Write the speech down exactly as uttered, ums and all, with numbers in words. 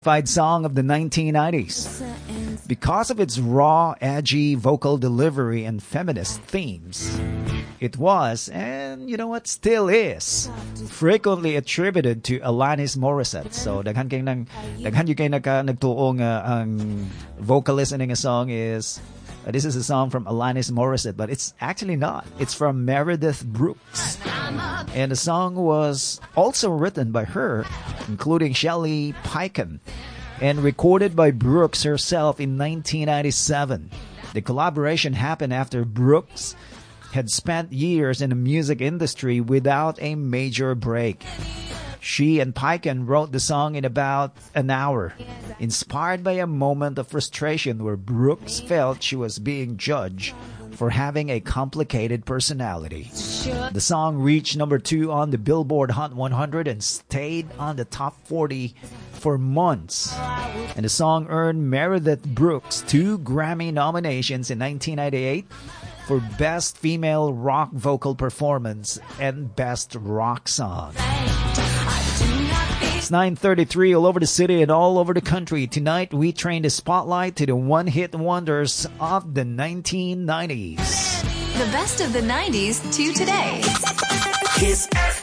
Fied song of the nineteen nineties. Because of its raw, edgy vocal delivery and feminist themes, it was, and you know what, still is, frequently attributed to Alanis Morissette. So, daghan kayo nang, daghan yung kayo nagka, nagtuong uh, ang vocalist in a song is, uh, this is a song from Alanis Morissette, but it's actually not. It's from Meredith Brooks. And the song was also written by her, including Shelley Peiken, and recorded by Brooks herself in nineteen ninety-seven. The collaboration happened after Brooks had spent years in the music industry without a major break. She and Peiken wrote the song in about an hour, inspired by a moment of frustration where Brooks felt she was being judged for having a complicated personality. The song reached number two on the Billboard Hot one hundred and stayed on the top forty for months. And the song earned Meredith Brooks two Grammy nominations in nineteen ninety-eight for Best Female Rock Vocal Performance and Best Rock Song. It's nine thirty-three all over the city and all over the country. Tonight, we train the spotlight to the one-hit wonders of the nineteen nineties. The best of the nineties to today. Kiss F